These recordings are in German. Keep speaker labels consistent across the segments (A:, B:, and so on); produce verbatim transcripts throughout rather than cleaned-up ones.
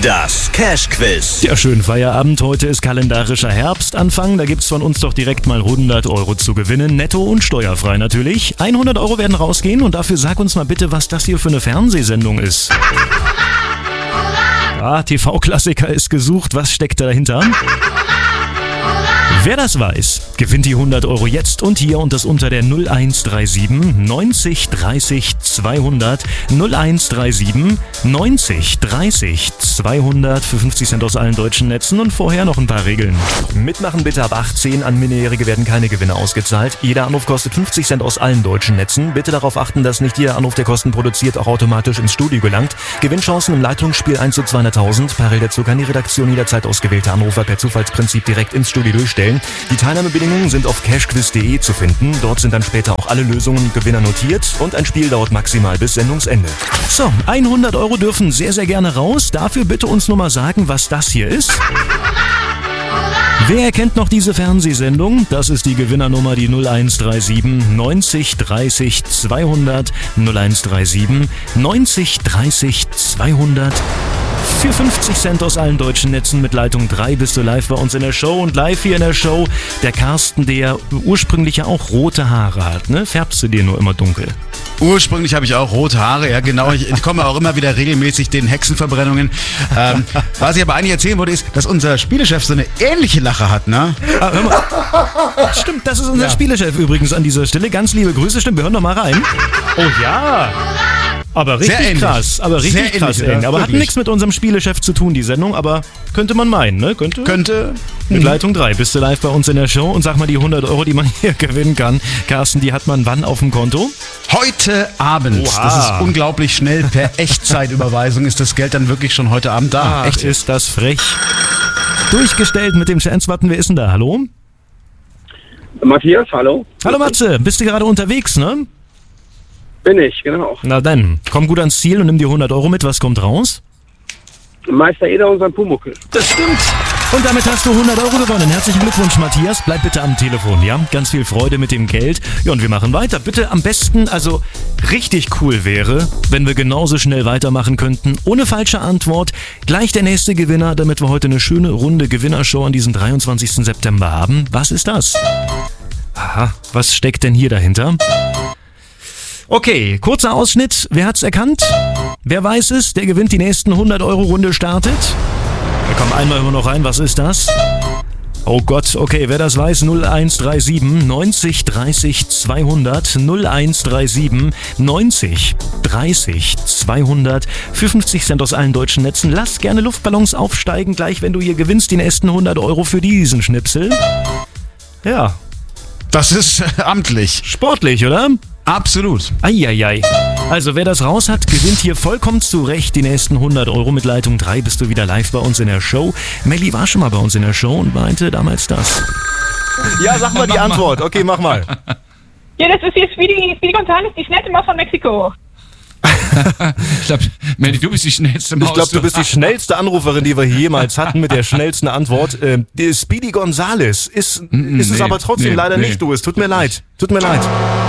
A: Das Cash-Quiz.
B: Ja, schönen Feierabend. Heute ist kalendarischer Herbstanfang. Da gibt's von uns doch direkt mal hundert Euro zu gewinnen. Netto und steuerfrei natürlich. hundert Euro werden rausgehen und dafür sag uns mal bitte, was das hier für eine Fernsehsendung ist. Ah, T V-Klassiker ist gesucht. Was steckt da dahinter? Wer das weiß, gewinnt die hundert Euro jetzt und hier und das unter der null eins drei sieben neunzig dreißig zweihundert. null eins drei sieben neunzig dreißig zweihundert für fünfzig Cent aus allen deutschen Netzen und vorher noch ein paar Regeln. Mitmachen bitte ab achtzehn, an Minderjährige werden keine Gewinne ausgezahlt. Jeder Anruf kostet fünfzig Cent aus allen deutschen Netzen. Bitte darauf achten, dass nicht jeder Anruf, der Kosten produziert, auch automatisch ins Studio gelangt. Gewinnchancen im Leitungsspiel eins zu zweihunderttausend. Parallel dazu kann die Redaktion jederzeit ausgewählte Anrufer per Zufallsprinzip direkt ins Studio durchstellen. Die Teilnahmebedingungen sind auf cashquiz punkt de zu finden. Dort sind dann später auch alle Lösungen und Gewinner notiert und ein Spiel dauert maximal bis Sendungsende. So, hundert Euro dürfen sehr, sehr gerne raus. Dafür bitte uns nur mal sagen, was das hier ist. Wer kennt noch diese Fernsehsendung? Das ist die Gewinnernummer, die null eins drei sieben neunzig dreißig zweihundert. null eins drei sieben neunzig dreißig zweihundert. Für fünfzig Cent aus allen deutschen Netzen mit Leitung drei bist du live bei uns in der Show. Und live hier in der Show der Carsten, der ursprünglich ja auch rote Haare hat, ne? Färbst du dir nur immer dunkel?
C: Ursprünglich habe ich auch rote Haare, ja genau. Ich, ich komme auch immer wieder regelmäßig den Hexenverbrennungen. Ähm, was ich aber eigentlich erzählen wollte, ist, dass unser Spielechef so eine ähnliche Lache hat, ne?
B: Ah, hör mal. Stimmt, das ist unser ja. Spielechef übrigens an dieser Stelle. Ganz liebe Grüße, stimmt, wir hören doch mal rein. Oh ja. Aber richtig krass, aber richtig Sehr krass ähnlich, eng. Aber wirklich. Hat nichts mit unserem Spielechef zu tun, die Sendung, aber könnte man meinen, ne? Könnte?
C: Könnte.
B: Mit Leitung drei bist du live bei uns in der Show und sag mal, die hundert Euro, die man hier gewinnen kann. Carsten, die hat man wann auf dem Konto?
C: Heute Abend. Oha. Das ist unglaublich schnell. Per Echtzeitüberweisung ist das Geld dann wirklich schon heute Abend da.
B: Ach, echt ist das frech. Durchgestellt mit dem Chance-Button. Wer ist denn da? Hallo?
D: Matthias, hallo.
B: Hallo Matze, bist du gerade unterwegs, ne?
D: Bin ich, genau.
B: Na dann, komm gut ans Ziel und nimm die hundert Euro mit. Was kommt raus?
D: Meister Eder und sein Pumuckl.
B: Das stimmt. Und damit hast du hundert Euro gewonnen. Herzlichen Glückwunsch, Matthias. Bleib bitte am Telefon, ja? Ganz viel Freude mit dem Geld. Ja, und wir machen weiter. Bitte am besten, also richtig cool wäre, wenn wir genauso schnell weitermachen könnten. Ohne falsche Antwort. Gleich der nächste Gewinner, damit wir heute eine schöne runde Gewinnershow an diesem dreiundzwanzigsten September haben. Was ist das? Aha, was steckt denn hier dahinter? Okay, kurzer Ausschnitt. Wer hat's erkannt? Wer weiß es? Der gewinnt die nächsten hundert Euro Runde startet. Wir kommen einmal immer noch rein. Was ist das? Oh Gott, okay, wer das weiß, null eins drei sieben neunzig dreißig zweihundert. null eins drei sieben neunzig dreißig zweihundert. Für fünfzig Cent aus allen deutschen Netzen. Lass gerne Luftballons aufsteigen, gleich wenn du hier gewinnst, die nächsten hundert Euro für diesen Schnipsel. Ja.
C: Das ist äh, amtlich.
B: Sportlich, oder?
C: Absolut.
B: Eieiei. Also wer das raus hat, gewinnt hier vollkommen zu Recht die nächsten hundert Euro. Mit Leitung drei bist du wieder live bei uns in der Show. Melli war schon mal bei uns in der Show und meinte damals das.
E: Ja, sag mal die Antwort. Okay, mach mal.
F: Ja, das ist hier Speedy, Speedy Gonzales, die schnellste Maus von Mexiko.
C: Ich glaube, Melli, du bist die schnellste Maus.
E: Ich glaube, du bist die schnellste Anruferin, die wir jemals hatten mit der schnellsten Antwort. Ähm, die Speedy Gonzales ist,
C: Mm,
E: ist es
C: nee,
E: aber trotzdem
C: nee,
E: leider
C: nee.
E: nicht, du. Es tut mir leid. Tut mir leid.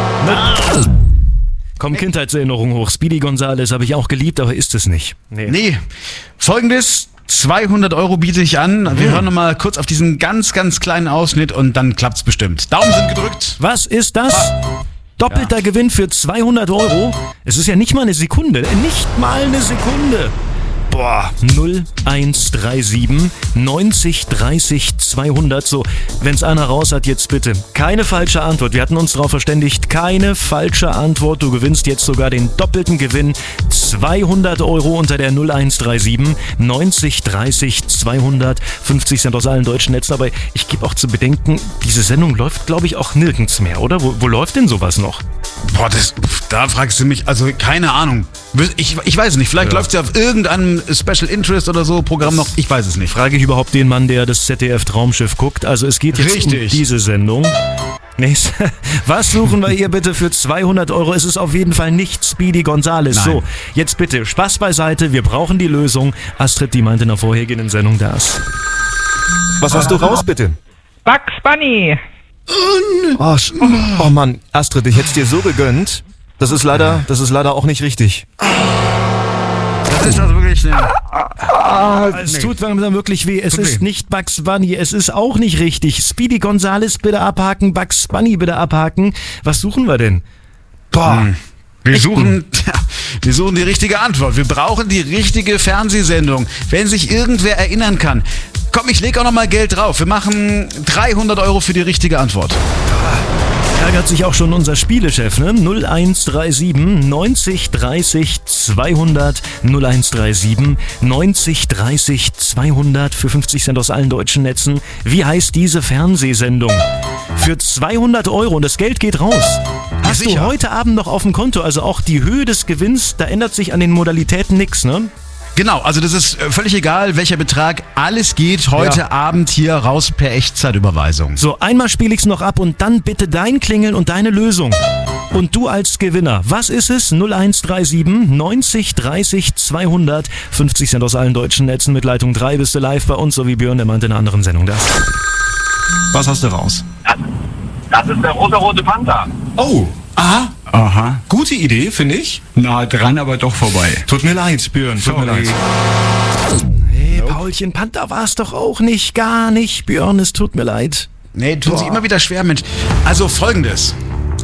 B: Komm, Kindheitserinnerung hoch. Speedy Gonzales habe ich auch geliebt, aber ist es nicht.
C: Nee. nee. Folgendes, zweihundert Euro biete ich an. Wir hören nochmal kurz auf diesen ganz, ganz kleinen Ausschnitt und dann klappt's bestimmt. Daumen sind gedrückt.
B: Was ist das? Doppelter ja. Gewinn für zweihundert Euro. Es ist ja nicht mal eine Sekunde. Nicht mal eine Sekunde. Boah, null eins drei sieben neunzig dreißig zweihundert. So, wenn's einer raus hat, jetzt bitte. Keine falsche Antwort. Wir hatten uns darauf verständigt. Keine falsche Antwort. Du gewinnst jetzt sogar den doppelten Gewinn. zweihundert Euro unter der null eins drei sieben neunzig dreißig zweihundert. fünfzig Cent aus allen deutschen Netzen. Aber ich gebe auch zu bedenken, diese Sendung läuft, glaube ich, auch nirgends mehr, oder? Wo, wo läuft denn sowas noch?
C: Boah, das, da fragst du mich, also keine Ahnung. Ich, ich weiß es nicht, vielleicht ja. läuft es ja auf irgendeinem Special Interest oder so Programm noch, ich weiß es nicht.
B: Frage ich überhaupt den Mann, der das Z D F Traumschiff guckt? Also es geht jetzt Richtig. um diese Sendung. Nächste. Was suchen wir hier bitte für zweihundert Euro? Es ist auf jeden Fall nicht Speedy Gonzales. Nein. So, jetzt bitte, Spaß beiseite, wir brauchen die Lösung. Astrid, die meinte in der vorhergehenden Sendung das.
E: Was hast du raus, bitte?
F: Bugs Bunny.
E: Oh, oh Mann, Astrid, ich hätte es dir so gegönnt. Das ist leider, das ist leider auch nicht richtig.
C: Das ist also wirklich... Ne,
B: Es tut langsam wirklich weh. Es
C: Tut
B: ist
C: weh.
B: nicht Bugs Bunny. Es ist auch nicht richtig. Speedy Gonzales bitte abhaken. Bugs Bunny bitte abhaken. Was suchen wir denn? Boah.
C: wir suchen, ja, wir suchen die richtige Antwort. Wir brauchen die richtige Fernsehsendung. Wenn sich irgendwer erinnern kann. Komm, ich leg auch noch mal Geld drauf. Wir machen dreihundert Euro für die richtige Antwort.
B: Ärgert sich auch schon unser Spielechef, ne? null eins drei sieben neunzig dreißig zweihundert null eins drei sieben neunzig dreißig zweihundert für fünfzig Cent aus allen deutschen Netzen. Wie heißt diese Fernsehsendung? Für zweihundert Euro und das Geld geht raus. Hast du
C: sicher.
B: heute Abend noch auf dem Konto, also auch die Höhe des Gewinns, da ändert sich an den Modalitäten nichts, ne?
C: Genau, also das ist äh, völlig egal, welcher Betrag. Alles geht heute
B: Ja.
C: Abend hier raus per Echtzeitüberweisung.
B: So, einmal spiele ich's noch ab und dann bitte dein Klingeln und deine Lösung. Und du als Gewinner, was ist es? null eins drei sieben neunzig dreißig zweihundert fünfzig Cent aus allen deutschen Netzen mit Leitung drei bist du live bei uns, so wie Björn, der meinte in einer anderen Sendung das.
E: Was hast du raus?
D: Das ist der rosa-rote Panther.
E: Oh, aha.
A: Aha.
E: Gute Idee, finde ich.
A: Nah dran, aber doch vorbei.
E: Tut mir leid, Björn, tut mir leid.
B: Hey, Paulchen, Panther war's doch auch nicht, gar nicht. Björn, es tut mir leid.
C: Nee, tun sich immer wieder schwer, Mensch. Also folgendes.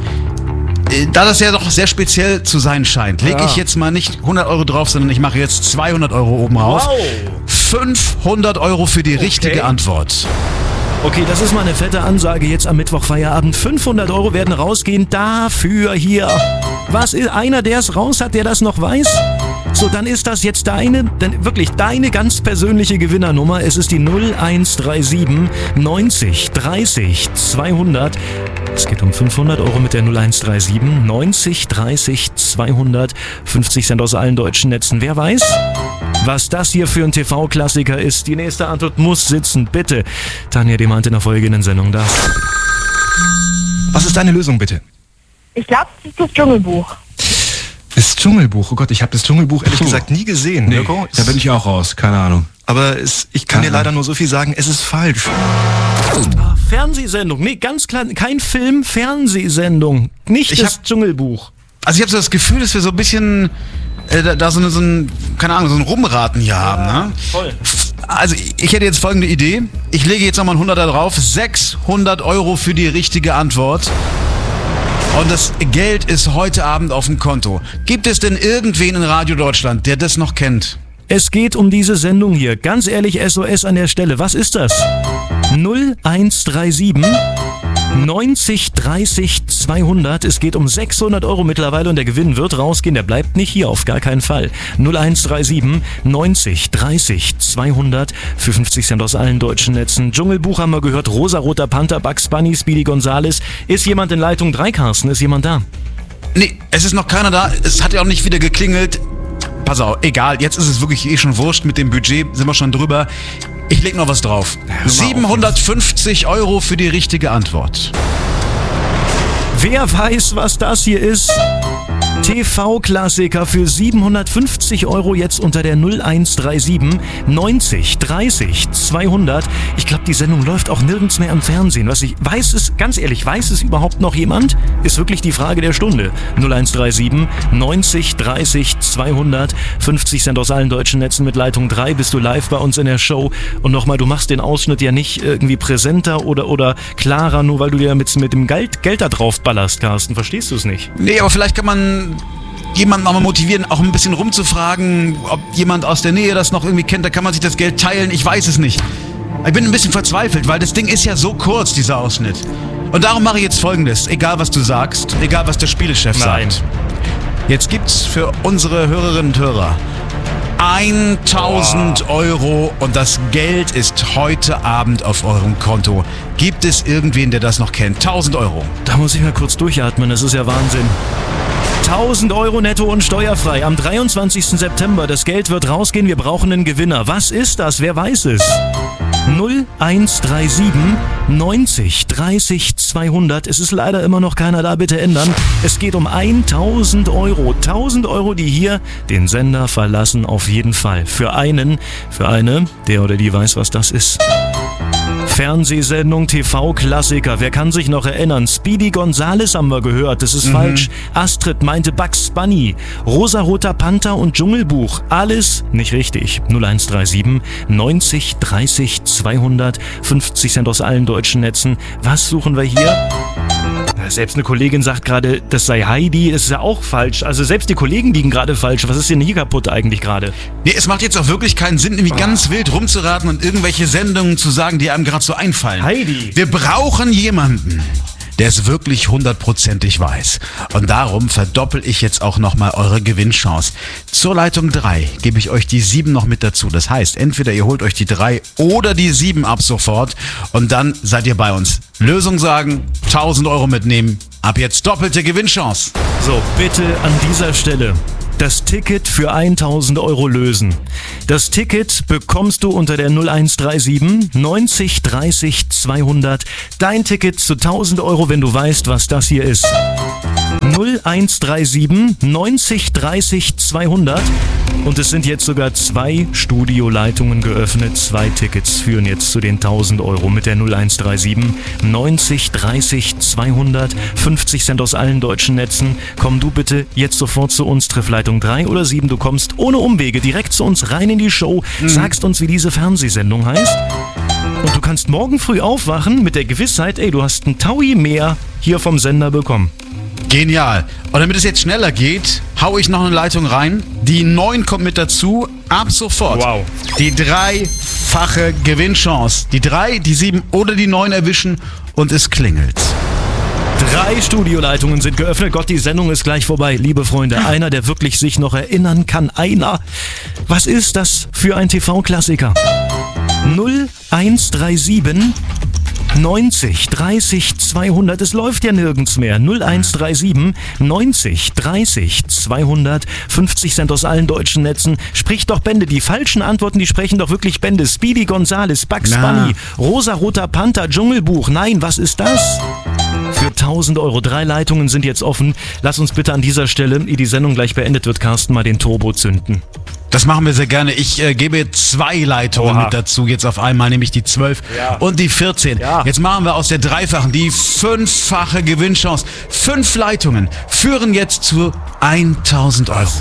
C: Äh, Da das ja doch sehr speziell zu sein scheint, lege ich jetzt mal nicht hundert Euro drauf, sondern ich mache jetzt zweihundert Euro oben rauf. fünfhundert Euro für die richtige Antwort.
B: Okay, das ist mal eine fette Ansage jetzt am Mittwoch Feierabend. fünfhundert Euro werden rausgehen dafür hier. Was ist einer, der es raus hat, der das noch weiß? So, dann ist das jetzt deine, denn wirklich deine ganz persönliche Gewinnernummer. Es ist die null eins drei sieben neunzig dreißig zweihundert. Es geht um fünfhundert Euro mit der null eins drei sieben neunzig dreißig zweihundert fünfzig Cent aus allen deutschen Netzen. Wer weiß, was das hier für ein T V-Klassiker ist? Die nächste Antwort muss sitzen, bitte. Tanja, die meinte in der folgenden Sendung das.
E: Was ist deine Lösung, bitte?
F: Ich glaube, das ist das Dschungelbuch.
E: Das Dschungelbuch. Oh Gott, ich habe das Dschungelbuch ehrlich gesagt nie gesehen.
A: Nee,
E: Mirko.
A: da bin ich auch raus. Keine Ahnung.
E: Aber es, ich kann dir leider nur so viel sagen, es ist falsch.
B: Ah, Fernsehsendung, nee, ganz klar, kein Film, Fernsehsendung. Nicht
C: Ich
B: das
C: hab-
B: Dschungelbuch.
C: Also ich habe so das Gefühl, dass wir so ein bisschen äh, da, da so, eine, so ein, keine Ahnung, so ein Rumraten hier haben, ne?
B: Voll.
C: Also ich hätte jetzt folgende Idee. Ich lege jetzt nochmal ein Hunderter drauf. sechshundert Euro für die richtige Antwort. Und das Geld ist heute Abend auf dem Konto. Gibt es denn irgendwen in Radio Deutschland, der das noch kennt?
B: Es geht um diese Sendung hier. Ganz ehrlich, S O S an der Stelle. Was ist das? null eins drei sieben neunzig dreißig zweihundert. Es geht um sechshundert Euro mittlerweile und der Gewinn wird rausgehen. Der bleibt nicht hier, auf gar keinen Fall. null eins drei sieben neunzig dreißig zweihundert für fünfzig Cent aus allen deutschen Netzen. Dschungelbuch haben wir gehört. Rosa-roter Panther, Bugs Bunny, Speedy Gonzales. Ist jemand in Leitung drei, Carsten? Ist jemand da?
C: Nee, es ist noch keiner da. Es hat ja auch nicht wieder geklingelt. Pass auf, egal. Jetzt ist es wirklich eh schon wurscht. Mit dem Budget sind wir schon drüber. Ich leg noch was drauf. siebenhundertfünfzig Euro für die richtige Antwort.
B: Wer weiß, was das hier ist? T V-Klassiker für siebenhundertfünfzig Euro jetzt unter der null eins drei sieben neunzig dreißig zweihundert. Ich glaube, die Sendung läuft auch nirgends mehr im Fernsehen. Was ich weiß es, ganz ehrlich, weiß es überhaupt noch jemand? Ist wirklich die Frage der Stunde. null eins drei sieben neunzig dreißig zweihundert fünfzig Cent aus allen deutschen Netzen mit Leitung drei. Bist du live bei uns in der Show? Und nochmal, du machst den Ausschnitt ja nicht irgendwie präsenter oder, oder klarer, nur weil du dir mit, mit dem Geld, Geld da drauf ballerst, Carsten. Verstehst du es nicht?
C: Nee, aber vielleicht kann man jemanden auch mal motivieren, auch ein bisschen rumzufragen, ob jemand aus der Nähe das noch irgendwie kennt. Da kann man sich das Geld teilen. Ich weiß es nicht. Ich bin ein bisschen verzweifelt, weil das Ding ist ja so kurz, dieser Ausschnitt. Und darum mache ich jetzt Folgendes. Egal, was du sagst, egal, was der Spielechef
B: Nein.
C: sagt. Jetzt gibt's für unsere Hörerinnen und Hörer tausend Euro und das Geld ist heute Abend auf eurem Konto. Gibt es irgendwen, der das noch kennt? tausend Euro.
B: Da muss ich mal kurz durchatmen, das ist ja Wahnsinn. tausend Euro netto und steuerfrei am dreiundzwanzigsten September. Das Geld wird rausgehen, wir brauchen einen Gewinner. Was ist das? Wer weiß es? null eins drei sieben neunzig dreißig zweihundert. Es ist leider immer noch keiner da, bitte ändern. Es geht um tausend Euro. tausend Euro, die hier den Sender verlassen, auf jeden Fall. Für einen, für eine, der oder die weiß, was das ist. Fernsehsendung, T V-Klassiker. Wer kann sich noch erinnern? Speedy Gonzales haben wir gehört. Das ist
C: Mhm.
B: falsch. Astrid meinte Bugs Bunny. Rosaroter Panther und Dschungelbuch. Alles nicht richtig. null eins drei sieben neunzig dreißig zweihundert. fünfzig Cent aus allen deutschen Netzen. Was suchen wir hier? Selbst eine Kollegin sagt gerade, das sei Heidi. Das ist ja auch falsch. Also selbst die Kollegen liegen gerade falsch. Was ist denn hier kaputt eigentlich gerade?
C: Nee, es macht jetzt auch wirklich keinen Sinn, nämlich ganz wild rumzuraten und irgendwelche Sendungen zu sagen, die einem gerade so einfallen.
B: Heidi.
C: Wir brauchen jemanden, der es wirklich hundertprozentig weiß. Und darum verdoppel ich jetzt auch nochmal eure Gewinnchance. Zur Leitung drei gebe ich euch die sieben noch mit dazu. Das heißt, entweder ihr holt euch die drei oder die sieben ab sofort und dann seid ihr bei uns. Lösung sagen, tausend Euro mitnehmen. Ab jetzt doppelte Gewinnchance.
B: So, bitte an dieser Stelle das Ticket für tausend Euro lösen. Das Ticket bekommst du unter der null eins drei sieben neunzig dreißig zweihundert. Dein Ticket zu tausend Euro, wenn du weißt, was das hier ist. null eins drei sieben neunzig dreißig zweihundert. Und es sind jetzt sogar zwei Studioleitungen geöffnet. Zwei Tickets führen jetzt zu den tausend Euro mit der null eins drei sieben neunzig dreißig zweihundert. fünfzig Cent aus allen deutschen Netzen. Komm du bitte jetzt sofort zu uns, triff Leitung drei oder sieben. Du kommst ohne Umwege direkt zu uns rein in die Show, sagst uns, wie diese Fernsehsendung heißt. Und du kannst morgen früh aufwachen mit der Gewissheit, ey, du hast einen Taui mehr hier vom Sender bekommen.
C: Genial. Und damit es jetzt schneller geht, hau ich noch eine Leitung rein. Die neun kommt mit dazu. Ab sofort.
B: Wow.
C: Die dreifache Gewinnchance. Die drei, die sieben oder die neun erwischen und es klingelt.
B: Drei Studioleitungen sind geöffnet. Gott, die Sendung ist gleich vorbei. Liebe Freunde, einer, der wirklich sich noch erinnern kann. Einer. Was ist das für ein T V-Klassiker? null eins drei sieben neunzig dreißig zweihundert. Es läuft ja nirgends mehr. null eins drei sieben neunzig dreißig zweihundert. fünfzig Cent aus allen deutschen Netzen. Spricht doch Bände. Die falschen Antworten, die sprechen doch wirklich Bände. Speedy Gonzales, Bugs
C: Na.
B: Bunny, Rosaroter Panther, Dschungelbuch. Nein, was ist das? Für tausend Euro. Drei Leitungen sind jetzt offen. Lass uns bitte an dieser Stelle, ehe die Sendung gleich beendet wird, Carsten, mal den Turbo zünden.
C: Das machen wir sehr gerne. Ich äh, gebe zwei Leitungen
B: Oha.
C: mit dazu jetzt auf einmal, nämlich die zwölf
B: Ja.
C: und die vierzehn.
B: Ja.
C: Jetzt machen wir aus der dreifachen die fünffache Gewinnchance. Fünf Leitungen führen jetzt zu tausend Euro.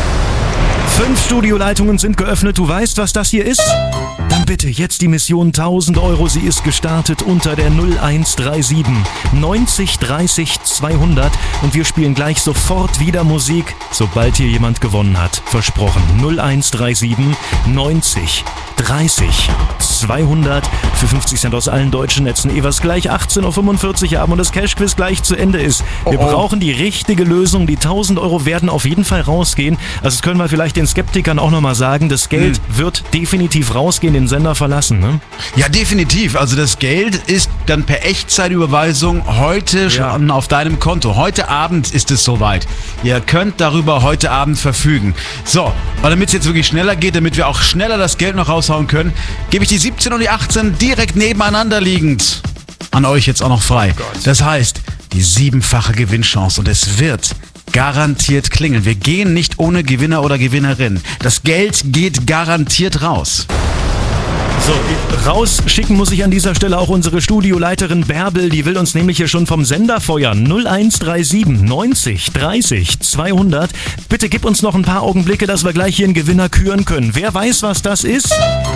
B: Fünf Studioleitungen sind geöffnet. Du weißt, was das hier ist? Dann bitte jetzt die Mission tausend Euro. Sie ist gestartet unter der null eins drei sieben neunzig dreißig zweihundert. Und wir spielen gleich sofort wieder Musik, sobald hier jemand gewonnen hat. Versprochen. null eins drei sieben neunzig dreißig zweihundert für fünfzig Cent aus allen deutschen Netzen. Ehe wir es gleich achtzehn Uhr fünfundvierzig haben und das Cashquiz gleich zu Ende ist. Wir
C: Oh, oh.
B: brauchen die richtige Lösung. Die tausend Euro werden auf jeden Fall rausgehen. Also das können wir vielleicht den Skeptikern auch nochmal sagen. Das Geld wird definitiv rausgehen, den Sender verlassen. Ne?
C: Ja, definitiv. Also das Geld ist dann per Echtzeitüberweisung heute
B: Ja.
C: schon auf deinem Konto. Heute Abend ist es soweit. Ihr könnt darüber heute Abend verfügen. So, und damit es jetzt wirklich schneller geht, damit wir auch schneller das Geld noch raushauen können, gebe ich die siebzehn und die achtzehn direkt nebeneinander liegend an euch jetzt auch noch frei. Das heißt, die siebenfache Gewinnchance und es wird garantiert klingeln. Wir gehen nicht ohne Gewinner oder Gewinnerin. Das Geld geht garantiert raus.
B: So, rausschicken muss ich an dieser Stelle auch unsere Studioleiterin Bärbel. Die will uns nämlich hier schon vom Sender feuern. null eins drei sieben neunzig dreißig zweihundert. Bitte gib uns noch ein paar Augenblicke, dass wir gleich hier einen Gewinner küren können. Wer weiß, was das ist?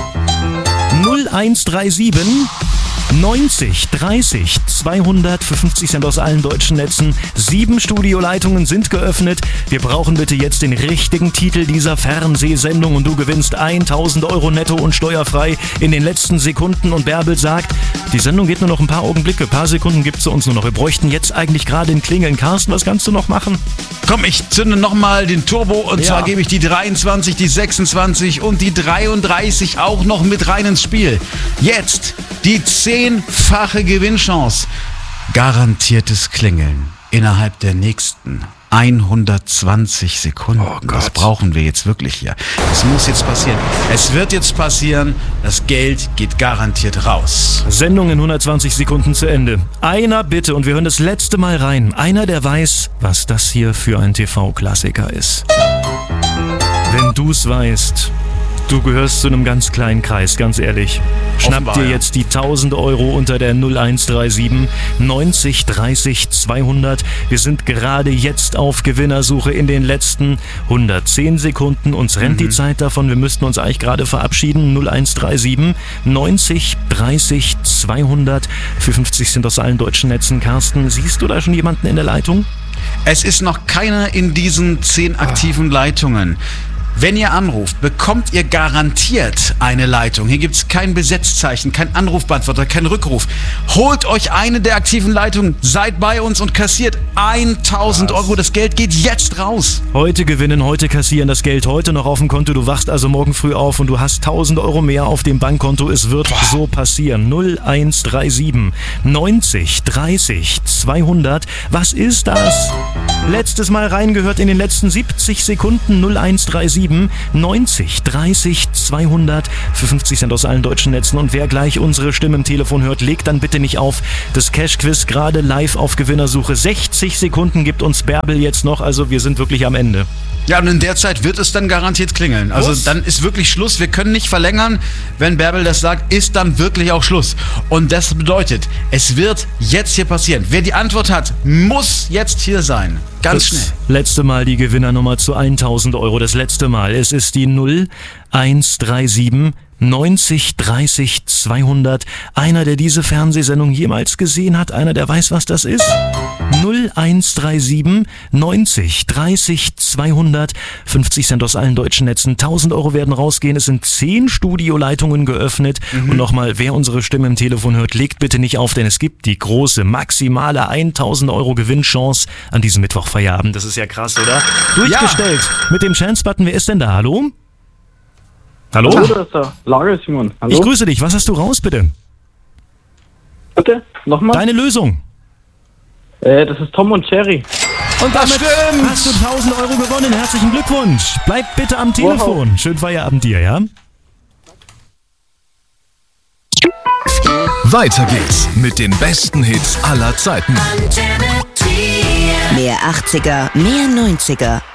B: null eins drei sieben neunzig dreißig zweihundert für fünfzig Cent aus allen deutschen Netzen. Sieben Studioleitungen sind geöffnet. Wir brauchen bitte jetzt den richtigen Titel dieser Fernsehsendung und du gewinnst tausend Euro netto und steuerfrei in den letzten Sekunden. Und Bärbel sagt, die Sendung geht nur noch ein paar Augenblicke, ein paar Sekunden gibt es uns nur noch. Wir bräuchten jetzt eigentlich gerade ein Klingeln. Carsten, was kannst du noch machen?
C: Komm, ich zünde nochmal den Turbo und
B: Ja.
C: zwar gebe ich die dreiundzwanzig, die sechsundzwanzig und die dreiunddreißig auch noch mit rein ins Spiel. Jetzt die zehnfache Gewinnchance. Garantiertes Klingeln innerhalb der nächsten hundertzwanzig Sekunden.
B: Oh Gott.
C: Das brauchen wir jetzt wirklich hier. Es muss jetzt passieren. Es wird jetzt passieren. Das Geld geht garantiert raus.
B: Sendung in hundertzwanzig Sekunden zu Ende. Einer bitte, und wir hören das letzte Mal rein. Einer, der weiß, was das hier für ein T V-Klassiker ist. Wenn du's weißt, Du gehörst zu einem ganz kleinen Kreis, ganz ehrlich. Schnapp
C: Offenbar,
B: dir
C: ja.
B: jetzt die tausend Euro unter der null eins drei sieben neunzig dreißig zweihundert. Wir sind gerade jetzt auf Gewinnersuche in den letzten hundertzehn Sekunden. Uns rennt die Zeit davon. Wir müssten uns eigentlich gerade verabschieden. null eins drei sieben neunzig dreißig zweihundert. Für fünfzig sind aus allen deutschen Netzen. Carsten, siehst du da schon jemanden in der Leitung?
C: Es ist noch keiner in diesen zehn aktiven Leitungen. Wenn ihr anruft, bekommt ihr garantiert eine Leitung. Hier gibt es kein Besetzzeichen, kein Anrufbeantworter, kein Rückruf. Holt euch eine der aktiven Leitungen, seid bei uns und kassiert tausend Euro. Das Geld geht jetzt raus.
B: Heute gewinnen, heute kassieren, das Geld heute noch auf dem Konto. Du wachst also morgen früh auf und du hast tausend Euro mehr auf dem Bankkonto. Es wird Boah. so passieren. null eins drei sieben neunzig dreißig zweihundert. Was ist das? Letztes Mal reingehört in den letzten siebzig Sekunden. null eins drei sieben neunzig dreißig zweihundert für fünfzig Cent aus allen deutschen Netzen. Und wer gleich unsere Stimme im Telefon hört, legt dann bitte nicht auf. Das Cash-Quiz gerade live auf Gewinnersuche. sechzig Sekunden gibt uns Bärbel jetzt noch, also wir sind wirklich am Ende.
C: Ja, und in der Zeit wird es dann garantiert klingeln. Also
B: Was?
C: dann ist wirklich Schluss. Wir können nicht verlängern. Wenn Bärbel das sagt, ist dann wirklich auch Schluss. Und das bedeutet, es wird jetzt hier passieren. Wer die Antwort hat, muss jetzt hier sein. Ganz schnell.
B: Das letzte Mal die Gewinnernummer zu tausend Euro. Das letzte Mal. Es ist die null eins drei sieben neunzig dreißig zweihundert. Einer, der diese Fernsehsendung jemals gesehen hat. Einer, der weiß, was das ist. null eins drei sieben neunzig dreißig zweihundert. fünfzig Cent aus allen deutschen Netzen. tausend Euro werden rausgehen. Es sind zehn Studioleitungen geöffnet. Mhm. Und nochmal, wer unsere Stimme im Telefon hört, legt bitte nicht auf, denn es gibt die große, maximale tausend Euro Gewinnchance an diesem Mittwochfeierabend. Das ist ja krass, oder? Durchgestellt. Mit dem Chance-Button. Wer ist denn da? Hallo? Hallo?
G: Hallo, das ist der Lager Simon. Hallo?
B: Ich grüße dich. Was hast du raus, bitte?
G: Bitte? Nochmal?
B: Deine Lösung.
G: Äh, das ist Tom und Jerry.
B: Und damit hast du tausend Euro gewonnen. Herzlichen Glückwunsch. Bleib bitte am Telefon.
G: Wow.
B: Schönen Feierabend dir, ja?
H: Weiter geht's mit den besten Hits aller Zeiten.
I: Mehr achtziger, mehr neunziger.